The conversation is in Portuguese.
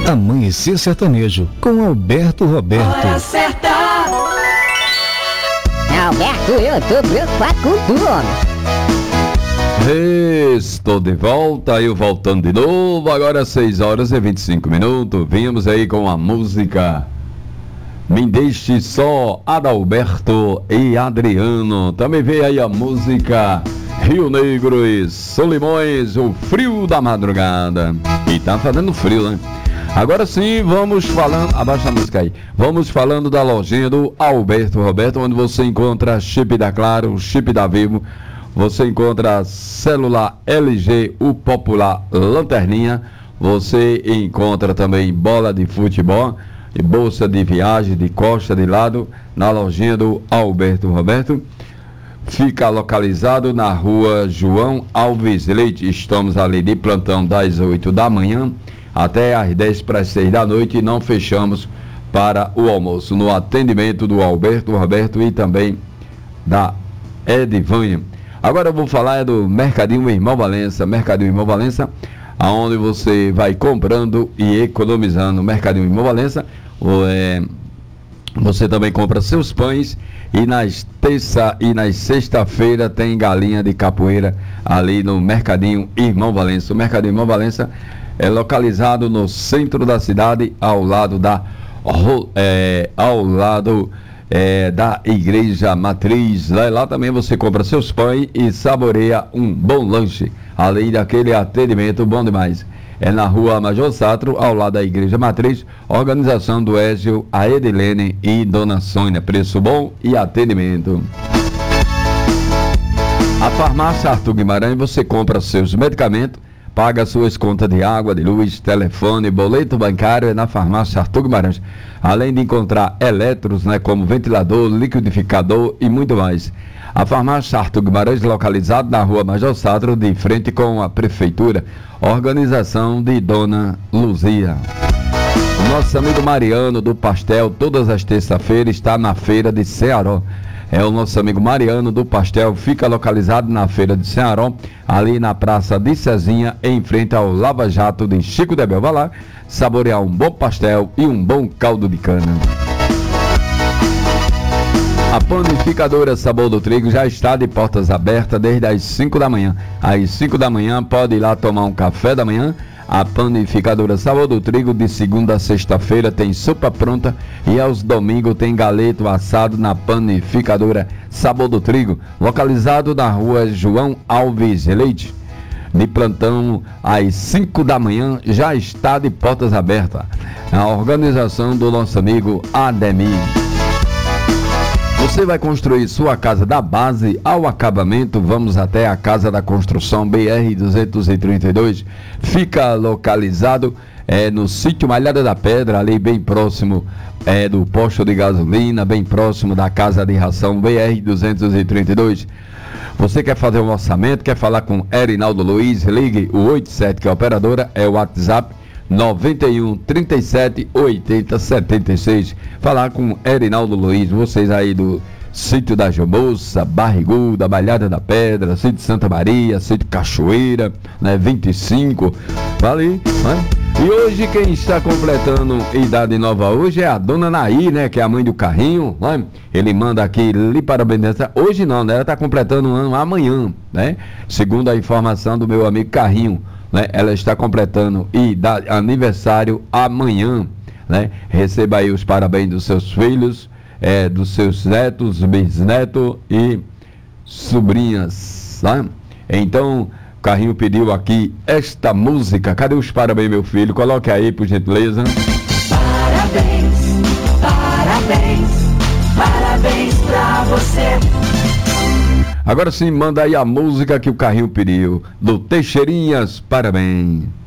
Amanhecer Sertanejo, com Alberto Roberto. Hora certa. Alberto, eu tô preocupado com tudo, homem. Estou de volta, eu voltando de novo, agora 6h25. Vimos aí com a música Me Deixe Só, Adalberto e Adriano. Também veio aí a música Rio Negro e Solimões, o frio da madrugada. E tá fazendo frio, né? Agora sim, vamos falando, abaixa a música aí, vamos falando da lojinha do Alberto Roberto, onde você encontra chip da Claro, chip da Vivo, você encontra celular LG, o popular Lanterninha, você encontra também bola de futebol e bolsa de viagem, de costa, de lado, na lojinha do Alberto Roberto. Fica localizado na rua João Alves Leite, estamos ali de plantão das 8 da manhã até às 10 para as 6 da noite e não fechamos para o almoço. No atendimento do Alberto Roberto e também da Edivânia. Agora eu vou falar do Mercadinho Irmão Valença. Mercadinho Irmão Valença, aonde você vai comprando e economizando. Mercadinho Irmão Valença, você também compra seus pães e nas terça e nas sexta-feira tem galinha de capoeira ali no Mercadinho Irmão Valença. O Mercadinho Irmão Valença é localizado no centro da cidade, ao lado da Igreja Matriz. Lá também você compra seus pães e saboreia um bom lanche, além daquele atendimento bom demais. É na rua Major Satro, ao lado da Igreja Matriz, organização do Ézio, a Edilene e Dona Sônia. Preço bom e atendimento. A farmácia Arthur Guimarães, você compra seus medicamentos, paga suas contas de água, de luz, telefone, boleto bancário, é na farmácia Arthur Guimarães. Além de encontrar eletros, como ventilador, liquidificador e muito mais. A farmácia Arthur Guimarães, localizada na rua Major Satro, de frente com a prefeitura. Organização de Dona Luzia. O nosso amigo Mariano do Pastel, todas as terças-feiras, está na feira de Ceará. É o nosso amigo Mariano do Pastel, fica localizado na feira de Ceará, ali na praça de Cezinha, em frente ao Lava Jato de Chico de Abel. Vai lá saborear um bom pastel e um bom caldo de cana. A panificadora Sabor do Trigo já está de portas abertas desde as 5 da manhã. Às 5 da manhã pode ir lá tomar um café da manhã. A panificadora Sabor do Trigo, de segunda a sexta-feira, tem sopa pronta e aos domingos tem galeto assado na panificadora Sabor do Trigo, localizado na rua João Alves Leite. De plantão às 5 da manhã, já está de portas abertas. A organização do nosso amigo Ademir. Você vai construir sua casa da base ao acabamento, vamos até a Casa da Construção BR-232, fica localizado no sítio Malhada da Pedra, ali bem próximo do posto de gasolina, bem próximo da Casa de Ração BR-232. Você quer fazer um orçamento, quer falar com Erinaldo Luiz, ligue o 87, que é a operadora, é o WhatsApp 91 37 80 76. Falar com Erinaldo Luiz, vocês aí do sítio da Jamoça, Barriguda, Malhada da Pedra, sítio Santa Maria, sítio Cachoeira, 25. Falei, né? E hoje quem está completando idade nova hoje é a dona Naí, que é a mãe do Carrinho, né? Ele manda aqui lhe parabenizar. Hoje não, ela está completando um ano amanhã, segundo a informação do meu amigo Carrinho. Ela está completando aniversário amanhã, Receba aí os parabéns dos seus filhos, dos seus netos, bisnetos e sobrinhas, Então, o Carrinho pediu aqui esta música. Cadê os parabéns, meu filho? Coloque aí, por gentileza. Parabéns, parabéns, parabéns pra você. Agora sim, manda aí a música que o Carrinho pediu, do Teixeirinhas, parabéns.